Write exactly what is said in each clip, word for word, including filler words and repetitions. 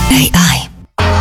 A I.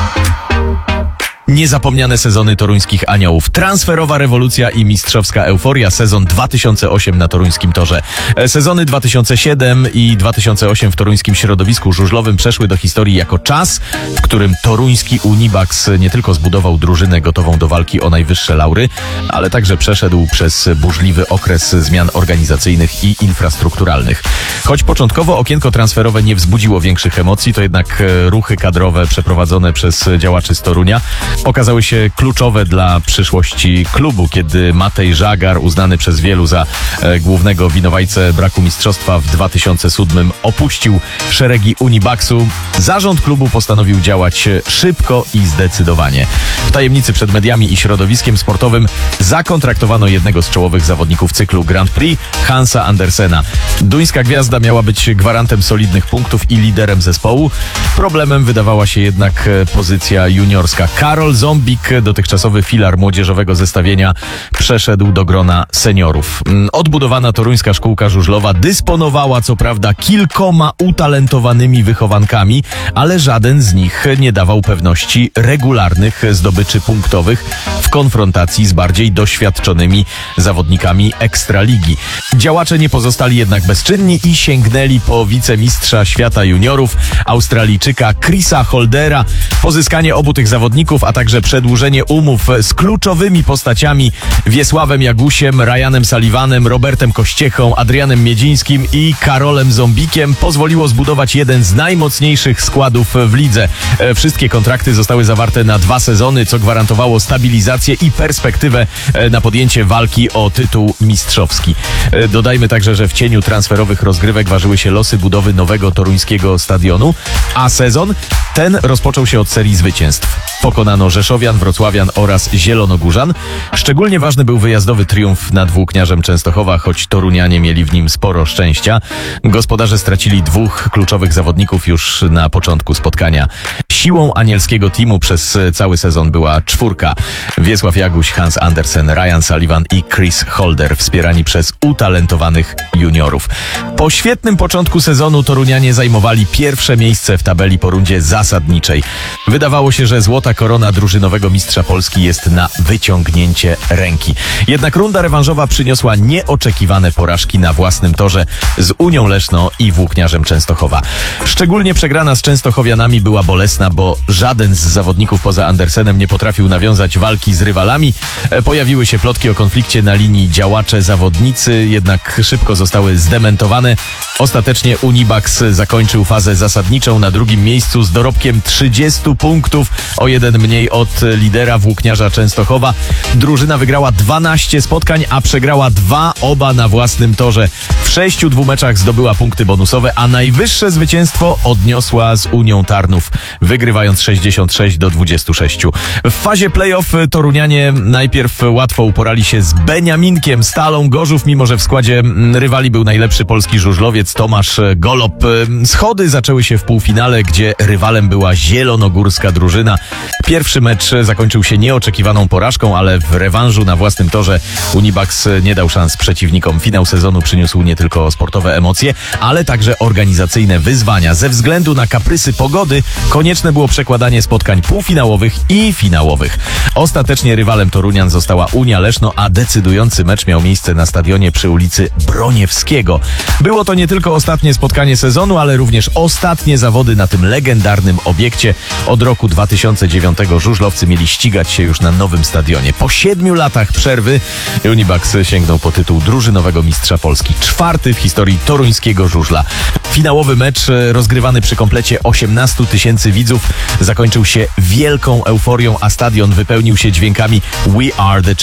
Niezapomniane sezony toruńskich aniołów, transferowa rewolucja i mistrzowska euforia, sezon dwa tysiące osiem na toruńskim torze. Sezony dwa tysiące siedem i dwa tysiące osiem w toruńskim środowisku żużlowym przeszły do historii jako czas, w którym toruński Unibax nie tylko zbudował drużynę gotową do walki o najwyższe laury, ale także przeszedł przez burzliwy okres zmian organizacyjnych i infrastrukturalnych. Choć początkowo okienko transferowe nie wzbudziło większych emocji, to jednak ruchy kadrowe przeprowadzone przez działaczy z Torunia okazały się kluczowe dla przyszłości klubu, kiedy Matej Żagar, uznany przez wielu za e, głównego winowajcę braku mistrzostwa w dwa tysiące siódmym, opuścił szeregi Unibaxu. Zarząd klubu postanowił działać szybko i zdecydowanie. W tajemnicy przed mediami i środowiskiem sportowym zakontraktowano jednego z czołowych zawodników cyklu Grand Prix, Hansa Andersena. Duńska gwiazda miała być gwarantem solidnych punktów i liderem zespołu. Problemem wydawała się jednak pozycja juniorska. Karol Zombik, dotychczasowy filar młodzieżowego zestawienia, przeszedł do grona seniorów. Odbudowana toruńska szkółka żużlowa dysponowała co prawda kilkoma utalentowanymi wychowankami, ale żaden z nich nie dawał pewności regularnych zdobyczy punktowych w konfrontacji z bardziej doświadczonymi zawodnikami ekstraligi. Działacze nie pozostali jednak bezczynni i sięgnęli po wicemistrza świata juniorów, Australijczyka Chrisa Holdera. Pozyskanie obu tych zawodników, a także przedłużenie umów z kluczowymi postaciami Wiesławem Jagusiem, Ryanem Sullivanem, Robertem Kościechą, Adrianem Miedzińskim i Karolem Zombikiem pozwoliło zbudować jeden z najmocniejszych składów w lidze. Wszystkie kontrakty zostały zawarte na dwa sezony, co gwarantowało stabilizację i perspektywę na podjęcie walki o tytuł mistrzowski. Dodajmy także, że w cieniu transferowych rozgrywek ważyły się losy budowy nowego toruńskiego stadionu, a sezon ten rozpoczął się od serii zwycięstw. Pokonano Rzeszowian, Wrocławian oraz Zielonogórzan. Szczególnie ważny był wyjazdowy triumf nad Włókniarzem Częstochowa, choć Torunianie mieli w nim sporo szczęścia. Gospodarze stracili dwóch kluczowych zawodników już na początku spotkania. Siłą anielskiego teamu przez cały sezon była czwórka: Wiesław Jaguś, Hans Andersen, Ryan Sullivan i Chris Holder, wspierani przez utalentowanych juniorów. Po świetnym początku sezonu Torunianie zajmowali pierwsze miejsce w tabeli po rundzie zasadniczej. Wydawało się, że złota korona drużynowego mistrza Polski jest na wyciągnięcie ręki. Jednak runda rewanżowa przyniosła nieoczekiwane porażki na własnym torze z Unią Leszno i Włókniarzem Częstochowa. Szczególnie przegrana z częstochowianami była bolesna, bo żaden z zawodników poza Andersenem nie potrafił nawiązać walki z rywalami. Pojawiły się plotki o konflikcie na linii działacze-zawodnicy, jednak szybko zostały zdementowane. Ostatecznie Unibax zakończył fazę zasadniczą na drugim miejscu z dorobkiem trzydziestu punktów, o jeden mniej od lidera Włókniarza Częstochowa. Drużyna wygrała dwanaście spotkań, a przegrała dwa, oba na własnym torze. W sześciu dwumeczach zdobyła punkty bonusowe, a najwyższe zwycięstwo odniosła z Unią Tarnów, wygrywając sześćdziesiąt sześć do dwudziestu sześciu. W fazie play-off Torunianie najpierw łatwo uporali się z Beniaminkiem, Stalą Gorzów, mimo że w składzie rywali był najlepszy polski żużlowiec Tomasz Golob. Schody zaczęły się w półfinale, gdzie rywalem była zielonogórska drużyna. Pierwszy mecz zakończył się nieoczekiwaną porażką, ale w rewanżu na własnym torze Unibax nie dał szans przeciwnikom. Finał sezonu przyniósł nie tylko sportowe emocje, ale także organizacyjne wyzwania. Ze względu na kaprysy pogody konieczne było przekładanie spotkań półfinałowych i finałowych. Ostatecznie rywalem Torunian została Unia Leszno, a decydujący mecz miał miejsce na stadionie przy ulicy Broniewskiego. Było to nie tylko ostatnie spotkanie sezonu, ale również ostatnie zawody na tym legendarnym obiekcie. Od roku dwa tysiące dziewiątego żużlowcy mieli ścigać się już na nowym stadionie. Po siedmiu latach przerwy Unibax sięgnął po tytuł drużynowego mistrza Polski. Czwarty w historii toruńskiego żużla. Finałowy mecz, rozgrywany przy komplecie osiemnastu tysięcy widzów, zakończył się wielką euforią, a stadion wypełnił się dźwiękami We Are The